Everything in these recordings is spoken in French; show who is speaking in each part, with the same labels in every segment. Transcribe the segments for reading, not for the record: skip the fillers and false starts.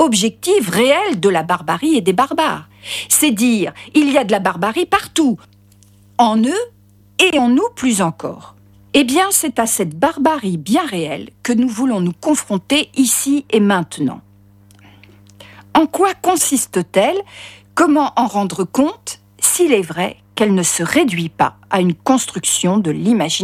Speaker 1: objective, réelle de la barbarie et des barbares. C'est dire, il y a de la barbarie partout, en eux et en nous plus encore. Eh bien, c'est à cette barbarie bien réelle que nous voulons nous confronter ici et maintenant. En quoi consiste-t-elle ? Comment en rendre compte s'il est vrai qu'elle ne se réduit pas à une construction de l'imagination ?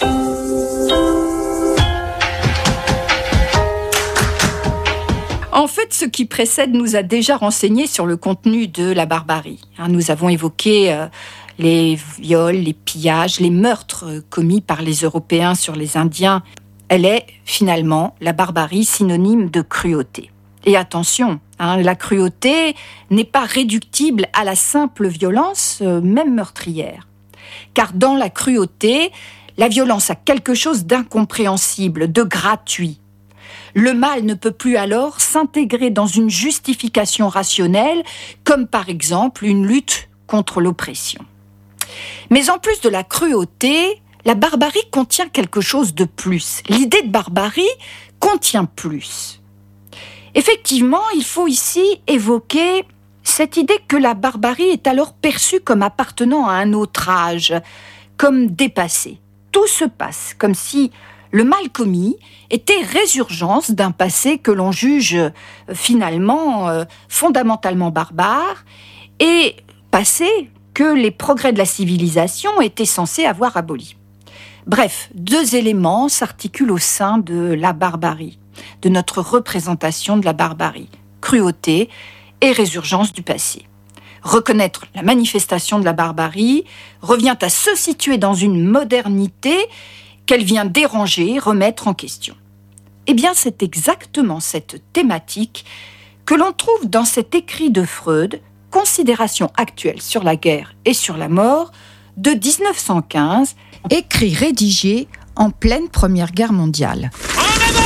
Speaker 1: En fait, ce qui précède nous a déjà renseigné sur le contenu de la barbarie. Nous avons évoqué les viols, les pillages, les meurtres commis par les Européens sur les Indiens. Elle est finalement, la barbarie, synonyme de cruauté. Et attention, la cruauté n'est pas réductible à la simple violence, même meurtrière. Car dans la cruauté, la violence a quelque chose d'incompréhensible, de gratuit. Le mal ne peut plus alors s'intégrer dans une justification rationnelle, comme par exemple une lutte contre l'oppression. Mais en plus de la cruauté, la barbarie contient quelque chose de plus. L'idée de barbarie contient plus. Effectivement, il faut ici évoquer cette idée que la barbarie est alors perçue comme appartenant à un autre âge, comme dépassée. Tout se passe comme si le mal commis était résurgence d'un passé que l'on juge finalement fondamentalement barbare et passé que les progrès de la civilisation étaient censés avoir aboli. Bref, deux éléments s'articulent au sein de la barbarie, de notre représentation de la barbarie, cruauté et résurgence du passé. Reconnaître la manifestation de la barbarie revient à se situer dans une modernité qu'elle vient déranger, remettre en question. Eh bien, c'est exactement cette thématique que l'on trouve dans cet écrit de Freud, Considérations actuelles sur la guerre et sur la mort, de 1915, écrit rédigé en pleine Première Guerre mondiale.
Speaker 2: En avant !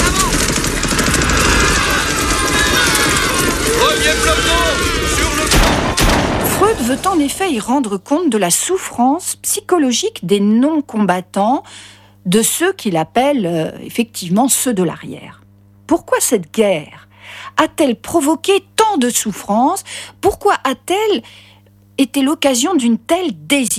Speaker 2: Premier peloton sur le front.
Speaker 1: Freud veut en effet y rendre compte de la souffrance psychologique des non-combattants, de ceux qu'il appelle effectivement ceux de l'arrière. Pourquoi cette guerre a-t-elle provoqué tant de souffrance ? Pourquoi a-t-elle été l'occasion d'une telle désillusion ?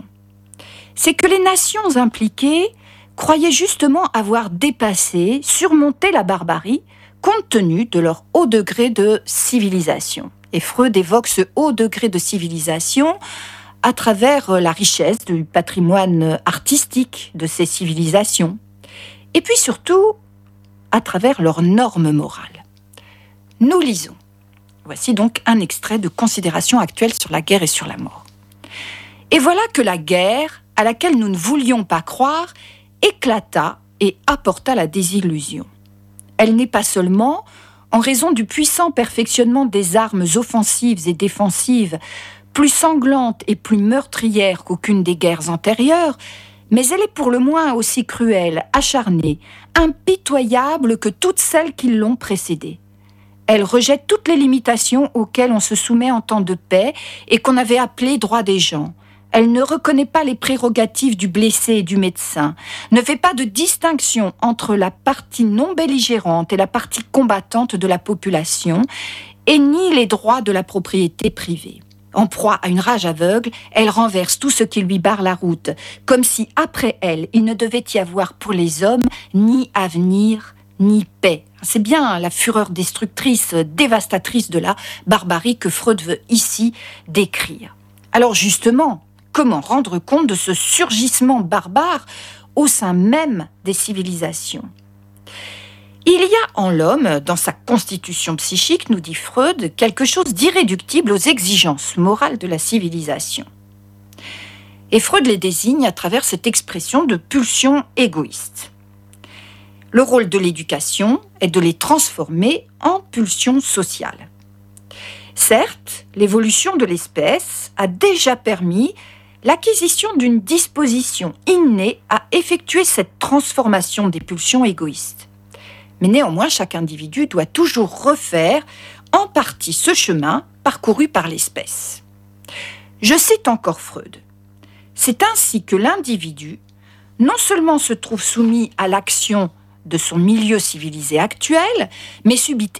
Speaker 1: C'est que les nations impliquées croyaient justement avoir dépassé, surmonté la barbarie, compte tenu de leur haut degré de civilisation. Et Freud évoque ce haut degré de civilisation à travers la richesse du patrimoine artistique de ces civilisations. Et puis surtout, à travers leurs normes morales. Nous lisons. Voici donc un extrait de Considérations actuelles sur la guerre et sur la mort. Et voilà que la guerre, à laquelle nous ne voulions pas croire, éclata et apporta la désillusion. Elle n'est pas seulement, en raison du puissant perfectionnement des armes offensives et défensives, plus sanglante et plus meurtrière qu'aucune des guerres antérieures, mais elle est pour le moins aussi cruelle, acharnée, impitoyable que toutes celles qui l'ont précédée. Elle rejette toutes les limitations auxquelles on se soumet en temps de paix et qu'on avait appelées droits des gens. Elle ne reconnaît pas les prérogatives du blessé et du médecin, ne fait pas de distinction entre la partie non belligérante et la partie combattante de la population, et nie les droits de la propriété privée. En proie à une rage aveugle, elle renverse tout ce qui lui barre la route, comme si après elle, il ne devait y avoir pour les hommes ni avenir, ni paix. C'est bien la fureur destructrice, dévastatrice de la barbarie que Freud veut ici décrire. Alors justement, comment rendre compte de ce surgissement barbare au sein même des civilisations ? Il y a en l'homme, dans sa constitution psychique, nous dit Freud, quelque chose d'irréductible aux exigences morales de la civilisation. Et Freud les désigne à travers cette expression de pulsion égoïste. Le rôle de l'éducation est de les transformer en pulsions sociales. Certes, l'évolution de l'espèce a déjà permis l'acquisition d'une disposition innée à effectuer cette transformation des pulsions égoïstes. Mais néanmoins, chaque individu doit toujours refaire en partie ce chemin parcouru par l'espèce. Je cite encore Freud. C'est ainsi que l'individu non seulement se trouve soumis à l'action de son milieu civilisé actuel, mais subit